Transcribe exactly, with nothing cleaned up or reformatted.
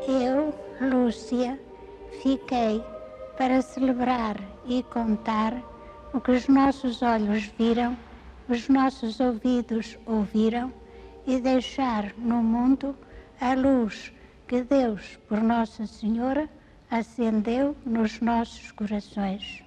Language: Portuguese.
Eu, Lúcia, fiquei para celebrar e contar o que os nossos olhos viram, os nossos ouvidos ouviram, e deixar no mundo a luz que Deus, por Nossa Senhora, acendeu nos nossos corações.